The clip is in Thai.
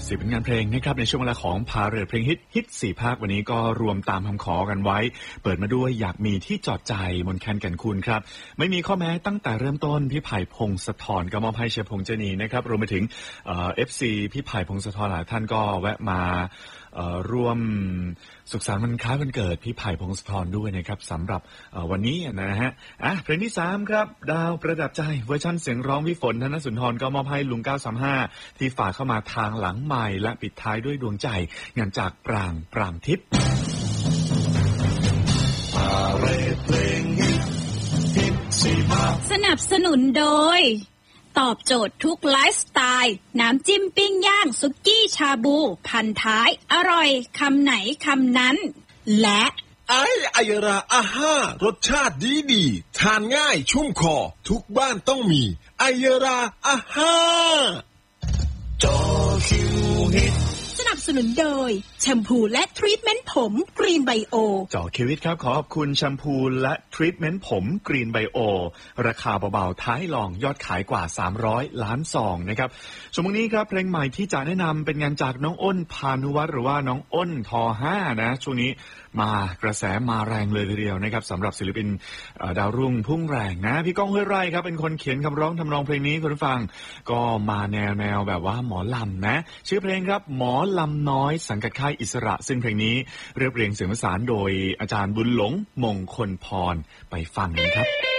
10 ผลงานเพลงนะครับในช่วงเวลาของพาเรดเพลงฮิต4ภาควันนี้ก็รวมตามคำขอกันไว้เปิดมาด้วยอยากมีที่จอดใจมนต์แคนแก่นคุณครับไม่มีข้อแม้ตั้งแต่เริ่มต้นพี่ไผ่พงศธรก็มอบให้เชฟพงษ์เจนีนะครับรวมไปถึงFC พี่ไผ่พงศธรหลายท่านก็แวะมาร่วมสุขสันต์วันคล้ายวันเกิดพี่ไผ่พงศธรด้วยนะครับสำหรับวันนี้นะฮะเพลงที่3ครับดาวประดับใจเวอร์ชันเสียงร้องพี่ฝนธนสุนทรก็มอบให้ลุง935ที่ฝากเข้ามาทางหลังไมค์และปิดท้ายด้วยดวงใจงานจากปรางทิพย์สนับสนุนโดยตอบโจทย์ทุกไลฟ์สไตล์น้ำจิ้มปิ้งย่างสุกี้ชาบูพันท้ายอร่อยคำไหนคำนั้นและไอยราอาห้ารสชาติดีทานง่ายชุ่มคอทุกบ้านต้องมีไอยราอาห้าจอคิวฮิตสนับสนุนโดยแชมพูและทรีทเมนต์ผมกรีนไบโอจอคิวิตครับขอบคุณแชมพูและทรีทเมนต์ผมกรีนไบโอราคาเบาๆท้ายลองยอดขายกว่า300ล้านซองนะครับช่วงนี้ครับเพลงใหม่ที่จะแนะนำเป็นงานจากน้องอ้นพานุวัฒน์หรือว่าน้องอ้นท5นะช่วงนี้มากระแสมาแรงเลยทีเดียวนะครับสำหรับศิลปินดาวรุ่งพุ่งแรงนะพี่ก้องห้วยไร่ครับเป็นคนเขียนคำร้องทำนองเพลงนี้คุณผู้ฟังก็มาแนวแบบว่าหมอลำนะชื่อเพลงครับหมอลำน้อยสังกัดค่ายอิสระซึ่งเพลงนี้เรียบเรียงเสียงประสานโดยอาจารย์บุญหลงมงคลพรไปฟังกันครับ